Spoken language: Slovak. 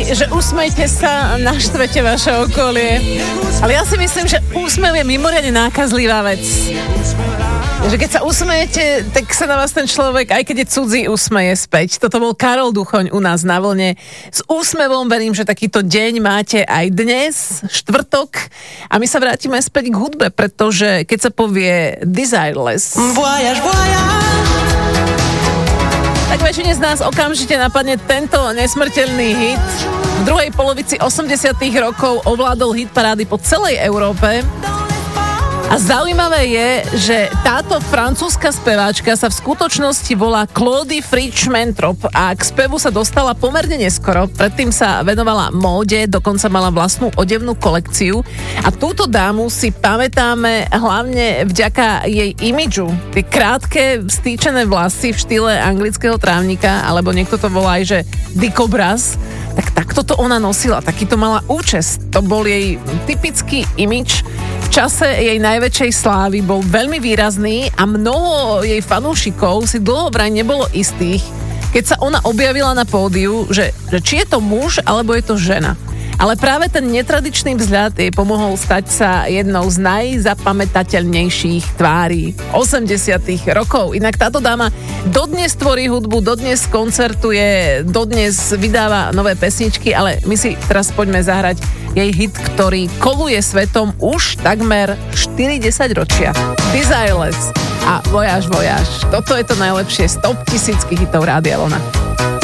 že usmejte sa, naštvete vaše okolie. Ale ja si myslím, že úsmev je mimoriadne nákazlivá vec. Že keď sa usmejete, tak sa na vás ten človek, aj keď je cudzí, usmeje späť. Toto bol Karol Duchoň u nás na vlne. S úsmevom verím, že takýto deň máte aj dnes, štvrtok. A my sa vrátime späť k hudbe, pretože keď sa povie Desireless, Voyage, voyage. tak väčšine z nás okamžite napadne tento nesmrteľný hit. V druhej polovici 80. rokov ovládol hit parády po celej Európe. A zaujímavé je, že táto francúzska speváčka sa v skutočnosti volá Claudie Fritsch-Mentrop a k spevu sa dostala pomerne neskoro. Predtým sa venovala móde, dokonca mala vlastnú odevnú kolekciu. A túto dámu si pamätáme hlavne vďaka jej imidžu. Tie krátke stýčené vlasy v štýle anglického trávnika, alebo niekto to volá aj, že dikobraz. Tak takto to ona nosila, takýto mala účes. To bol jej typický imidž. V čase jej najväčšej slávy bol veľmi výrazný a mnoho jej fanúšikov si dlho vraj nebolo istých, keď sa ona objavila na pódiu, že či je to muž alebo je to žena. Ale práve ten netradičný vzhľad jej pomohol stať sa jednou z najzapamätateľnejších tvári 80. rokov. Inak táto dáma dodnes tvorí hudbu, dodnes koncertuje, dodnes vydáva nové pesničky, ale my si teraz poďme zahrať jej hit, ktorý koluje svetom už takmer 40 ročia. Desireless a Voyage, voyage. Toto je to najlepšie z top 1000 hitov Rádia Vlna.